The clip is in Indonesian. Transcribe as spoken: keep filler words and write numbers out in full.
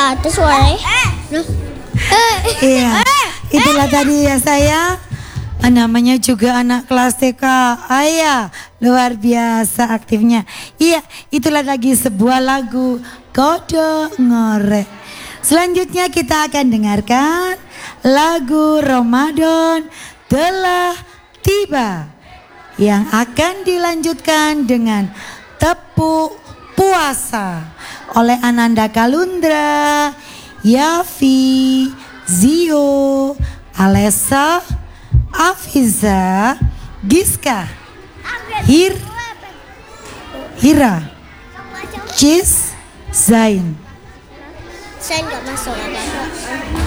Gak ada suaranya. Iya, itulah tadi ya saya. Namanya juga anak kelas T K. Ayah, luar biasa aktifnya. Iya, itulah lagi sebuah lagu Kode Ngorek. Selanjutnya kita akan dengarkan lagu Ramadan Telah Tiba, yang akan dilanjutkan dengan Tepuk Puasa oleh Ananda Kalundra, Yafi, Zio, Alessa, Afiza, Giska, Hir, Hira, Cis, Zain. Saya nggak masuk apa-apa.